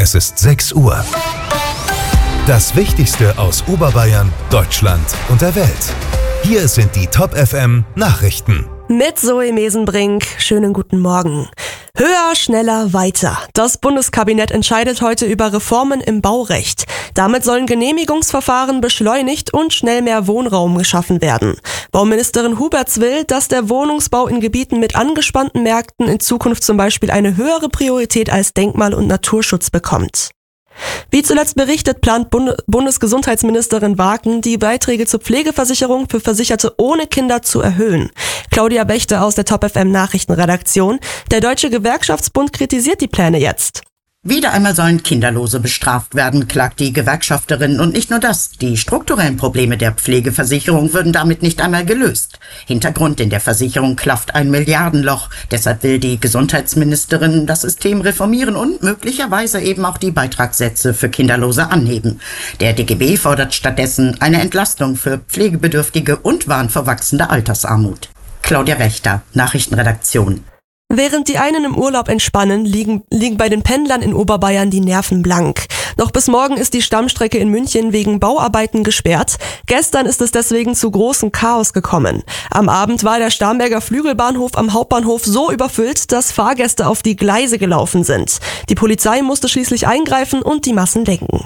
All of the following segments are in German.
Es ist 6 Uhr. Das Wichtigste aus Oberbayern, Deutschland und der Welt. Hier sind die Top FM Nachrichten. Mit Zoe Mesenbrink. Schönen guten Morgen. Höher, schneller, weiter. Das Bundeskabinett entscheidet heute über Reformen im Baurecht. Damit sollen Genehmigungsverfahren beschleunigt und schnell mehr Wohnraum geschaffen werden. Bauministerin Huberts will, dass der Wohnungsbau in Gebieten mit angespannten Märkten in Zukunft zum Beispiel eine höhere Priorität als Denkmal- und Naturschutz bekommt. Wie zuletzt berichtet, plant Bundesgesundheitsministerin Waken, die Beiträge zur Pflegeversicherung für Versicherte ohne Kinder zu erhöhen. Claudia Wächter aus der Top FM Nachrichtenredaktion. Der Deutsche Gewerkschaftsbund kritisiert die Pläne jetzt. Wieder einmal sollen Kinderlose bestraft werden, klagt die Gewerkschafterin. Und nicht nur das, die strukturellen Probleme der Pflegeversicherung würden damit nicht einmal gelöst. Hintergrund: in der Versicherung klafft ein Milliardenloch. Deshalb will die Gesundheitsministerin das System reformieren und möglicherweise eben auch die Beitragssätze für Kinderlose anheben. Der DGB fordert stattdessen eine Entlastung für Pflegebedürftige und warnt vor wachsender Altersarmut. Claudia Wächter, Nachrichtenredaktion. Während die einen im Urlaub entspannen, liegen bei den Pendlern in Oberbayern die Nerven blank. Noch bis morgen ist die Stammstrecke in München wegen Bauarbeiten gesperrt. Gestern ist es deswegen zu großem Chaos gekommen. Am Abend war der Starnberger Flügelbahnhof am Hauptbahnhof so überfüllt, dass Fahrgäste auf die Gleise gelaufen sind. Die Polizei musste schließlich eingreifen und die Massen lenken.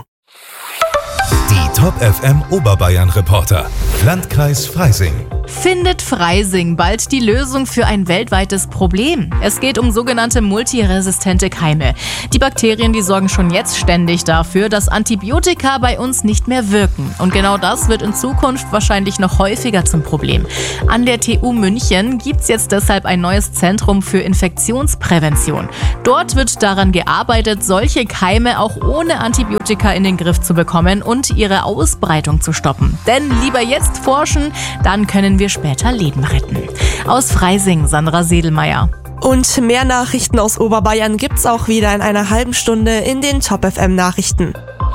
Die Top FM Oberbayern Reporter. Landkreis Freising. Findet Freising bald die Lösung für ein weltweites Problem? Es geht um sogenannte multiresistente Keime. Die Bakterien, die sorgen schon jetzt ständig dafür, dass Antibiotika bei uns nicht mehr wirken. Und genau das wird in Zukunft wahrscheinlich noch häufiger zum Problem. An der TU München gibt's jetzt deshalb ein neues Zentrum für Infektionsprävention. Dort wird daran gearbeitet, solche Keime auch ohne Antibiotika in den Griff zu bekommen und ihre Ausbreitung zu stoppen. Denn lieber jetzt forschen, dann können wir später Leben retten. Aus Freising, Sandra Sedelmeier. Und mehr Nachrichten aus Oberbayern gibt's auch wieder in einer halben Stunde in den Top FM Nachrichten.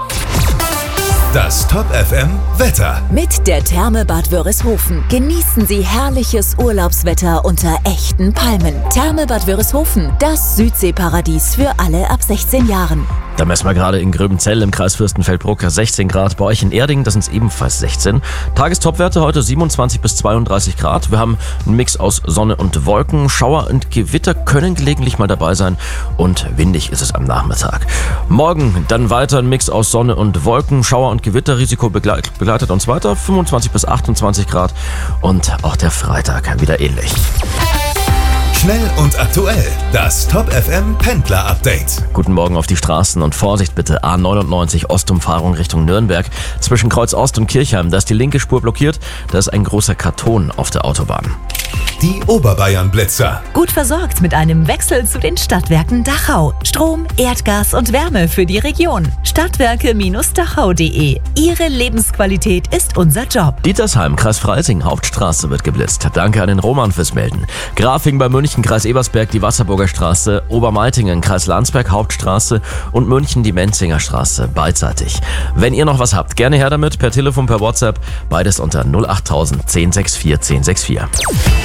Das Top FM Wetter. Mit der Therme Bad Wörishofen genießen Sie herrliches Urlaubswetter unter echten Palmen. Therme Bad Wörishofen, das Südseeparadies für alle ab 16 Jahren. Da messen wir gerade in Gröbenzell im Kreis Fürstenfeldbruck 16 Grad. Bei euch in Erding, das sind es ebenfalls 16. Tagestopwerte heute 27 bis 32 Grad. Wir haben einen Mix aus Sonne und Wolken. Schauer und Gewitter können gelegentlich mal dabei sein. Und windig ist es am Nachmittag. Morgen dann weiter ein Mix aus Sonne und Wolken. Schauer und Gewitterrisiko begleitet uns weiter. 25 bis 28 Grad. Und auch der Freitag wieder ähnlich. Schnell und aktuell. Das Top FM Pendler Update. Guten Morgen auf die Straßen und Vorsicht bitte. A99 Ostumfahrung Richtung Nürnberg. Zwischen Kreuz Ost und Kirchheim, da ist die linke Spur blockiert. Da ist ein großer Karton auf der Autobahn. Die Oberbayern Blitzer. Gut versorgt mit einem Wechsel zu den Stadtwerken Dachau. Strom, Erdgas und Wärme für die Region. Stadtwerke-dachau.de. Ihre Lebensqualität ist unser Job. Dietersheim, Kreis Freising, Hauptstraße wird geblitzt. Danke an den Roman fürs Melden. Grafing bei München, Kreis Ebersberg, die Wasserburger Straße. Obermaltingen, Kreis Landsberg, Hauptstraße. Und München, die Menzinger Straße, beidseitig. Wenn ihr noch was habt, gerne her damit, per Telefon, per WhatsApp. Beides unter 08000 1064 1064.